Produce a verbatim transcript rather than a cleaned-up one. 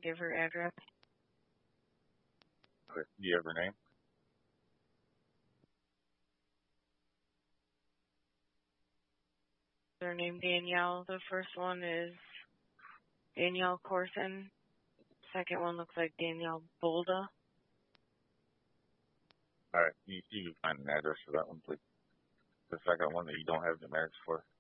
give her address. Okay. Do you have her name? Her name Danielle. The first one is Danielle Corson. Second one looks like Danielle Bolda. All right. You, you can find an address for that one, please. The second one that you don't have the marriage for.